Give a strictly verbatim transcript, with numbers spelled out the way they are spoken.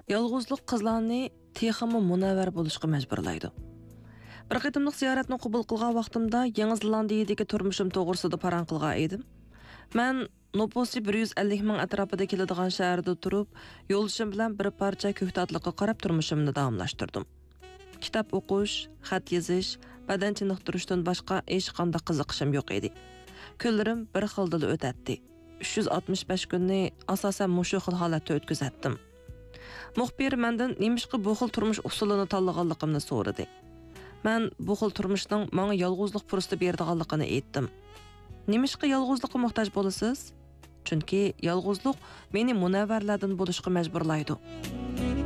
Yolg'izlik qizlarni texmi munavvar bo'lishga majburlaydi. Bir qitimliq ziyoratni qabul qilgan vaqtimda Yangi Zelandiyadagi turmushim to'g'risida paran qilgan edim. Men nopusi bir yuz ellik ming atrofida keladigan shaharda turib, yo'lishim bilan bir parcha ko'ktatliqqa qarab turmushimni davomlashtirdim. Kitob o'qish, xat yozish, badan chiniqtirishdan boshqa hech qanday qiziqishim yo'q edi. Kunlarim bir xildil o'tadi. uch yuz oltmish besh kunni asosan mushu xil holatda o'tkazatdim. Muxbir mendan nemishqa bu xil turmush usulini tanlaganligimni so'radi. Men bu xil turmushning menga yolg'izlik fursati berdiganligini aytdim. Nemishqa yolg'izlikqa muhtoj bo'lasiz? Chunki yolg'izlik meni munavvarlardan bo'lishga majburlaydi.